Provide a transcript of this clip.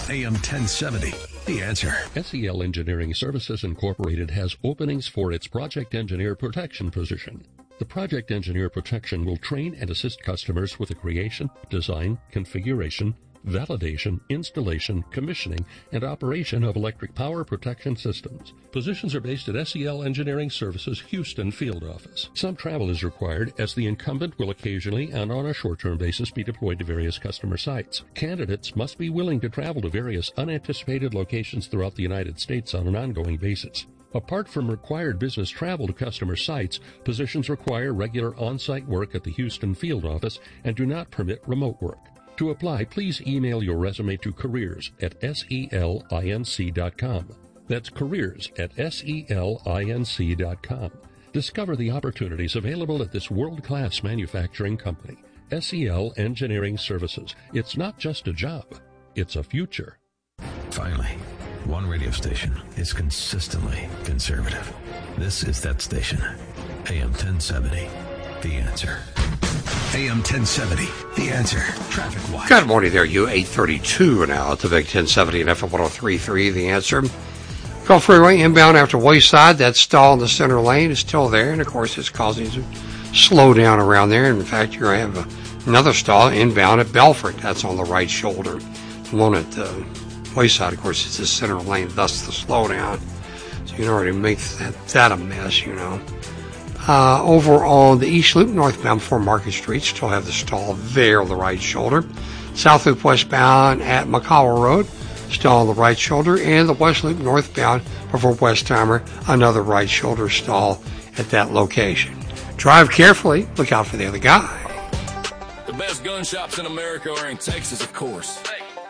AM 1070, The Answer. SEL Engineering Services Incorporated has openings for its Project Engineer Protection position. The Project Engineer Protection will train and assist customers with the creation, design, configuration, validation, installation, commissioning, and operation of electric power protection systems. Positions are based at SEL Engineering Services Houston field office. Some travel is required, as the incumbent will occasionally and on a short-term basis be deployed to various customer sites. Candidates must be willing to travel to various unanticipated locations throughout the United States on an ongoing basis. Apart from required business travel to customer sites, positions require regular on-site work at the Houston field office and do not permit remote work. To apply, please email your resume to careers@selinc.com. That's careers@selinc.com. Discover the opportunities available at this world-class manufacturing company. SEL Engineering Services. It's not just a job, it's a future. Finally, one radio station is consistently conservative. This is that station. AM 1070, The Answer. AM 1070, The Answer. Traffic Watch. Good morning there, you. 8:32 now at the Big 1070 and FM 103.3, The Answer. Gulf Freeway inbound after Wayside. That stall in the center lane is still there, and of course it's causing some slow down around there. In fact, you're going to have another stall inbound at Belfort. That's on the right shoulder. The one at Wayside, of course, is the center lane, thus the slowdown. So you can already make that a mess, you know. Over on the East Loop, northbound before Market Street, still have the stall there on the right shoulder. South Loop westbound at McCowell Road, still on the right shoulder. And the West Loop northbound before Westheimer, another right shoulder stall at that location. Drive carefully. Look out for the other guy. The best gun shops in America are in Texas, of course.